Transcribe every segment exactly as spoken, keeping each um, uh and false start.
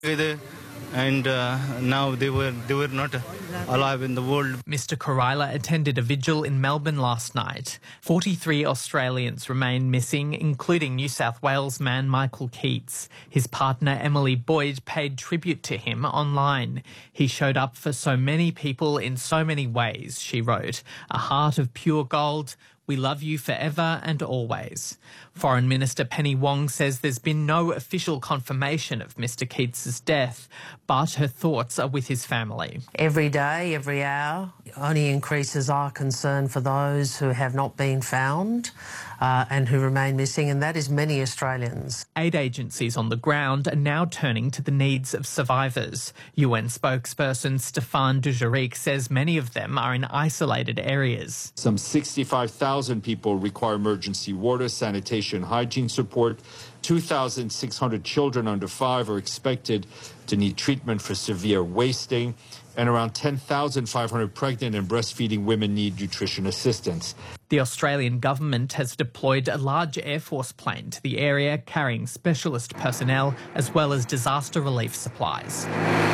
together, and uh, now they were they were not alive in the world. Mister Koraila attended a vigil in Melbourne last night. forty-three Australians remain missing, including New South Wales man Michael Keats. His partner Emily Boyd paid tribute to him online. He showed up for so many people in so many ways, she wrote. A heart of pure gold. We love you forever and always. Foreign Minister Penny Wong says there's been no official confirmation of Mister Keats's death, but her thoughts are with his family. Every day, every hour, only increases our concern for those who have not been found uh, and who remain missing, and that is many Australians. Aid agencies on the ground are now turning to the needs of survivors. U N spokesperson Stéphane Dujarric says many of them are in isolated areas. Some sixty-five thousand people require emergency water, sanitation, hygiene support. two thousand six hundred children under five are expected to need treatment for severe wasting, and around ten thousand five hundred pregnant and breastfeeding women need nutrition assistance. The Australian government has deployed a large Air Force plane to the area carrying specialist personnel as well as disaster relief supplies.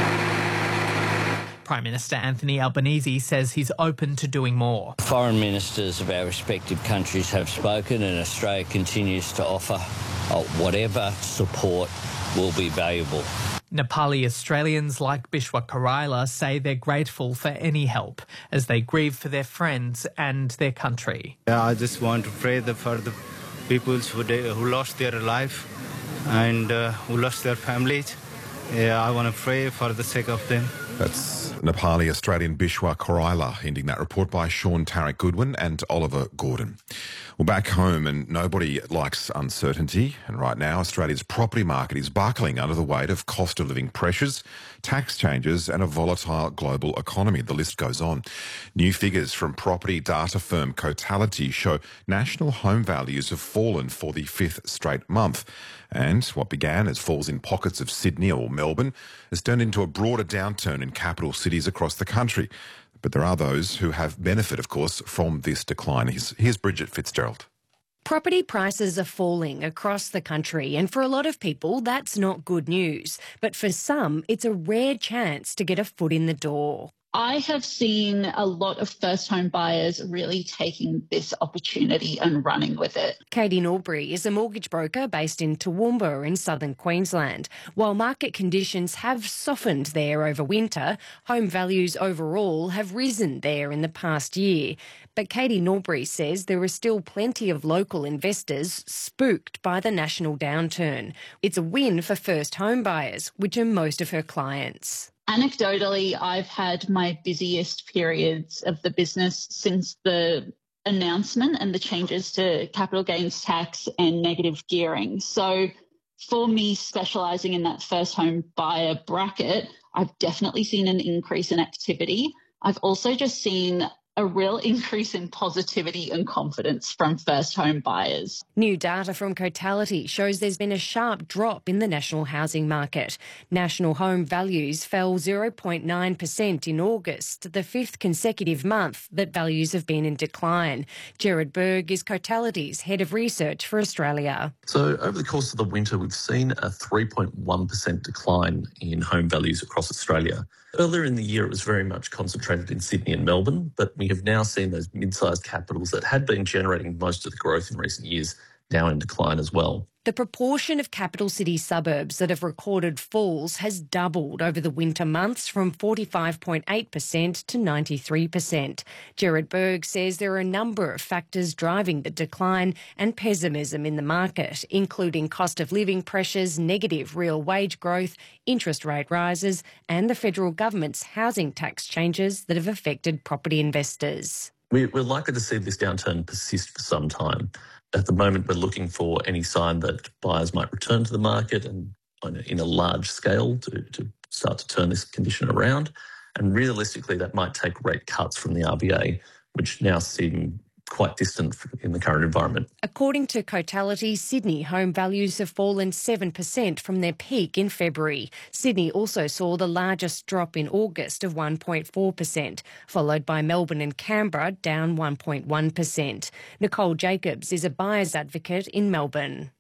Prime Minister Anthony Albanese says he's open to doing more. Foreign ministers of our respective countries have spoken, and Australia continues to offer uh, whatever support will be valuable. Nepali Australians like Bishwa Koraila say they're grateful for any help as they grieve for their friends and their country. Yeah, I just want to pray the, for the people who, who lost their life and uh, who lost their families. Yeah, I want to pray for the sake of them. That's Nepali Australian Bishwa Koraila, ending that report by Sean Tarrant Goodwin and Oliver Gordon. Well, back home, and nobody likes uncertainty, and right now Australia's property market is buckling under the weight of cost of living pressures, tax changes and a volatile global economy. The list goes on. New figures from property data firm Cotality show national home values have fallen for the fifth straight month. And what began as falls in pockets of Sydney or Melbourne has turned into a broader downturn in capital cities across the country. But there are those who have benefit, of course, from this decline. Here's, here's Bridget Fitzgerald. Property prices are falling across the country, and for a lot of people, that's not good news. But for some, it's a rare chance to get a foot in the door. I have seen a lot of first home buyers really taking this opportunity and running with it. Katie Norbury is a mortgage broker based in Toowoomba in southern Queensland. While market conditions have softened there over winter, home values overall have risen there in the past year. But Katie Norbury says there are still plenty of local investors spooked by the national downturn. It's a win for first home buyers, which are most of her clients. Anecdotally, I've had my busiest periods of the business since the announcement and the changes to capital gains tax and negative gearing. So for me, specialising in that first home buyer bracket, I've definitely seen an increase in activity. I've also just seen a real increase in positivity and confidence from first home buyers. New data from Cotality shows there's been a sharp drop in the national housing market. National home values fell zero point nine percent in August, the fifth consecutive month that values have been in decline. Gerard Berg is Cotality's head of research for Australia. So over the course of the winter, we've seen a three point one percent decline in home values across Australia. Earlier in the year, it was very much concentrated in Sydney and Melbourne, but we have now seen those mid-sized capitals that had been generating most of the growth in recent years now in decline as well. The proportion of capital city suburbs that have recorded falls has doubled over the winter months from forty-five point eight percent to ninety-three percent. Gerard Berg says there are a number of factors driving the decline and pessimism in the market, including cost of living pressures, negative real wage growth, interest rate rises and the federal government's housing tax changes that have affected property investors. We're likely to see this downturn persist for some time. At the moment, we're looking for any sign that buyers might return to the market and in a large scale to, to start to turn this condition around. And realistically, that might take rate cuts from the R B A, which now seem quite distant in the current environment. According to Cotality, Sydney home values have fallen seven percent from their peak in February. Sydney also saw the largest drop in August of one point four percent, followed by Melbourne and Canberra, down one point one percent. Nicole Jacobs is a buyer's advocate in Melbourne.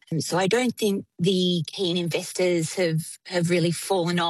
And so I don't think the keen investors have, have really fallen off.